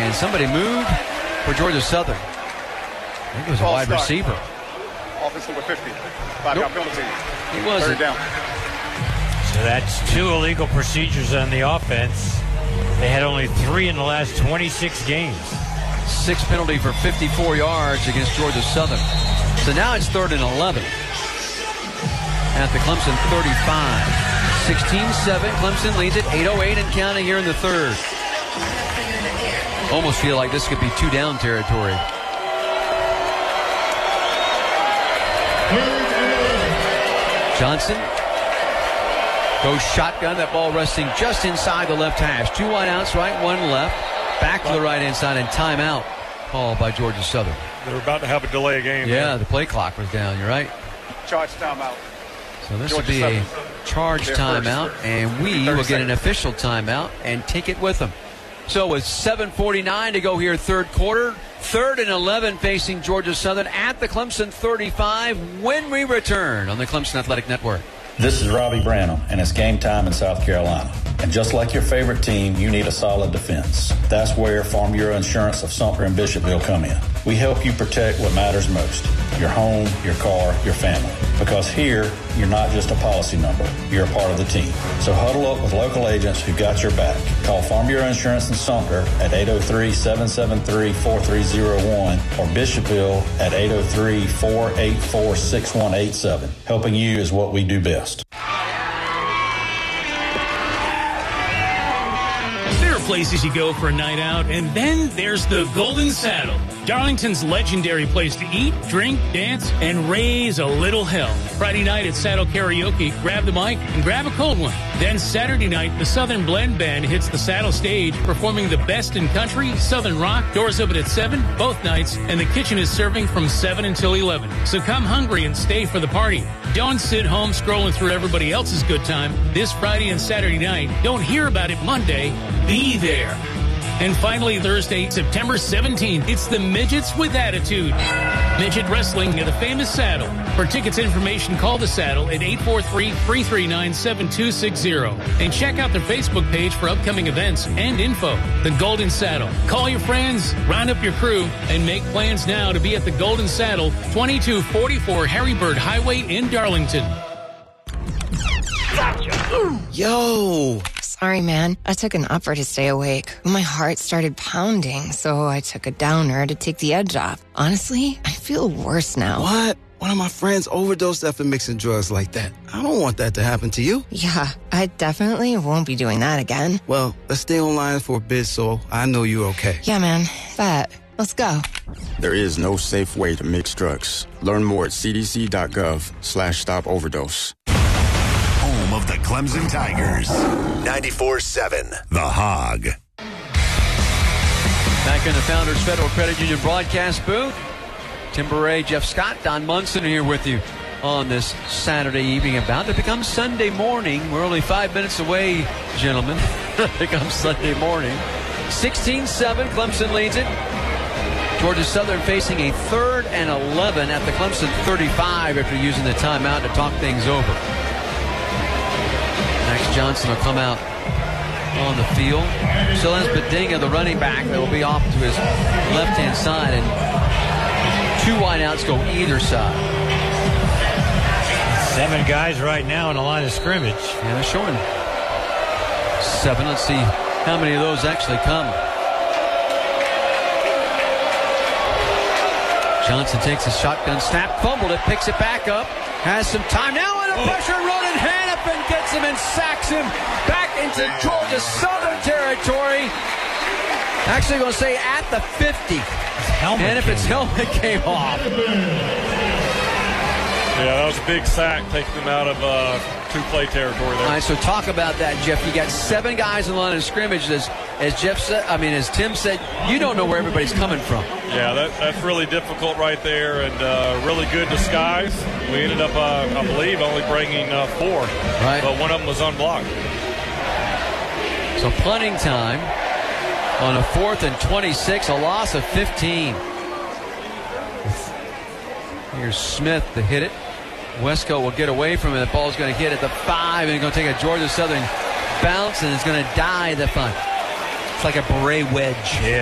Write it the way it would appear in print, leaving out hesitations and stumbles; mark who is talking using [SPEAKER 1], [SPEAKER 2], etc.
[SPEAKER 1] And somebody moved for Georgia Southern. I think it was a wide receiver.
[SPEAKER 2] Offense number 50. Five-yard penalty.
[SPEAKER 1] He wasn't.
[SPEAKER 2] Third down.
[SPEAKER 3] So that's 2 illegal procedures on the offense. They had only 3 in the last 26 games.
[SPEAKER 1] 6 penalty for 54 yards against Georgia Southern. So now it's 3rd and 11 at the Clemson 35. 16-7. Clemson leads it. 8:08 and counting here in the third. Almost feel like this could be 2-down territory. Johnson goes shotgun. That ball resting just inside the left hash. 2 wideouts, right, 1 left. Back to the right inside and timeout called by Georgia Southern.
[SPEAKER 4] They're about to have a delay of game.
[SPEAKER 1] Yeah, the play clock was down. You're right.
[SPEAKER 2] Charge timeout.
[SPEAKER 1] So this
[SPEAKER 2] Georgia
[SPEAKER 1] will be
[SPEAKER 2] Southern.
[SPEAKER 1] a charge timeout, and we will get an official timeout and take it with them. So with 7:49 to go here, third quarter, 3rd and 11 facing Georgia Southern at the Clemson 35 when we return on the Clemson Athletic Network.
[SPEAKER 5] This is Robbie Branham, and it's game time in South Carolina. And just like your favorite team, you need a solid defense. That's where Farm Bureau Insurance of Sumter and Bishopville come in. We help you protect what matters most, your home, your car, your family. Because here, you're not just a policy number, you're a part of the team. So huddle up with local agents who got your back. Call Farm Bureau Insurance in Sumter at 803-773-4301 or Bishopville at 803-484-6187. Helping you is what we do best.
[SPEAKER 6] There are places you go for a night out, and then there's the Golden Saddle, Darlington's legendary place to eat, drink, dance, and raise a little hell. Friday night at Saddle Karaoke, grab the mic and grab a cold one. Then Saturday night, the Southern Blend Band hits the Saddle stage, performing the best in country, Southern rock. Doors open at 7 both nights, and the kitchen is serving from 7 until 11. So come hungry and stay for the party. Don't sit home scrolling through everybody else's good time. This Friday and Saturday night, don't hear about it Monday. Be there. And finally, Thursday, September 17th, it's the Midgets with Attitude. Midget Wrestling at the famous Saddle. For tickets and information, call the Saddle at 843-339-7260. And check out their Facebook page for upcoming events and info. The Golden Saddle. Call your friends, round up your crew, and make plans now to be at the Golden Saddle, 2244 Harry Bird Highway in Darlington.
[SPEAKER 7] Gotcha. Yo. Sorry, man. I took an upper to stay awake. My heart started pounding, so I took a downer to take the edge off. Honestly, I feel worse now.
[SPEAKER 8] What? One of my friends overdosed after mixing drugs like that. I don't want that to happen to you.
[SPEAKER 7] Yeah, I definitely won't be doing that again.
[SPEAKER 8] Well, let's stay online for a bit so I know you're okay.
[SPEAKER 7] Yeah, man. Bet. Let's go.
[SPEAKER 9] There is no safe way to mix drugs. Learn more at cdc.gov/stop overdose.
[SPEAKER 10] Home of the Clemson Tigers. 94.7 The Hog.
[SPEAKER 1] Back in the Founders Federal Credit Union broadcast booth. Tim Beret, Jeff Scott, Don Munson are here with you on this Saturday evening. About to become Sunday morning. We're only 5 minutes away, gentlemen. It becomes Sunday morning. 16-7, Clemson leads it. Georgia Southern facing a 3rd and 11 at the Clemson 35 after using the timeout to talk things over. Max Johnson will come out on the field. Still has Bedinga, the running back, that will be off to his left-hand side, and 2 wideouts go either side.
[SPEAKER 3] 7 guys right now on the line of scrimmage.
[SPEAKER 1] Yeah, they're showing 7. Let's see how many of those actually come. Johnson takes a shotgun snap, fumbled it, picks it back up, has some time now, and a pressure run, and Hannafin gets him and sacks him back into Georgia Southern territory. Actually going to say at the 50. Hannafin's helmet came off.
[SPEAKER 4] Yeah, that was a big sack, taking them out of 2-play territory there.
[SPEAKER 1] All right, so talk about that, Jeff. You got 7 guys in the line of scrimmage. As Jeff said, as Tim said, you don't know where everybody's coming from.
[SPEAKER 4] Yeah, that's really difficult right there, and really good disguise. We ended up, I believe, only bringing 4.
[SPEAKER 1] Right.
[SPEAKER 4] But one of them was unblocked.
[SPEAKER 1] So punting time on a 4th and 26, a loss of 15. Here's Smith to hit it. Wesco will get away from it. The ball's going to hit at the 5, and it's going to take a Georgia Southern bounce, and it's going to die at the 5. It's like a beret wedge.
[SPEAKER 3] Yeah.